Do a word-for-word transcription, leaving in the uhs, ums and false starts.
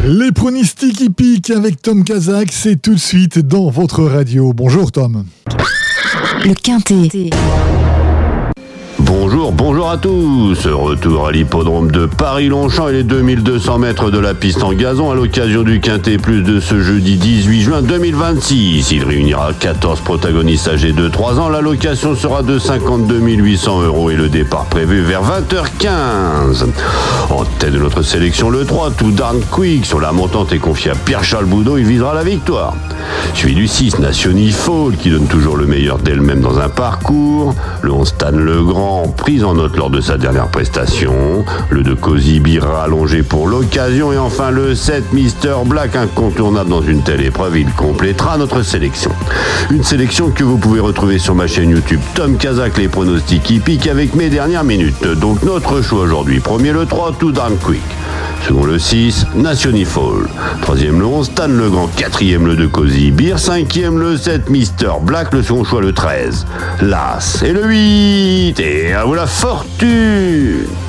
Les pronostics hippiques avec Tom Kazak, c'est tout de suite dans votre radio. Bonjour Tom. Le Quintet. Bonjour, bonjour à tous. Retour à l'hippodrome de Paris-Longchamp et les deux mille deux cents mètres de la piste en gazon à l'occasion du Quintet Plus de ce jeudi dix-huit juin deux mille vingt-six. Il réunira quatorze protagonistes âgés de trois ans. La location sera de cinquante-deux mille huit cents euros et le départ prévu vers vingt heures quinze. En tête de notre sélection, le trois, Too Darn Quick. Sur la montante est confié à Pierre-Charles Boudot, il visera la victoire. Suivi du six, Nationifall, qui donne toujours le meilleur d'elle-même dans un parcours. Le onze, Stan Legrand, prise en note lors de sa dernière prestation. Le deux, Cozy Beer, rallongé pour l'occasion. Et enfin le sept, Mister Black, incontournable dans une telle épreuve. Il complétera notre sélection. Une sélection que vous pouvez retrouver sur ma chaîne YouTube Tom Kazak, les pronostics hippiques, avec mes dernières minutes. Donc notre choix aujourd'hui. Premier le trois, Too Darn Quick. Second le six, Nationifall. Troisième le onze, Stan Legrand. Quatrième le deux, Cozy Beer. Cinquième le sept, Mister Black. Le second choix le treize, l'As. Et le huit, et à vous la fortune.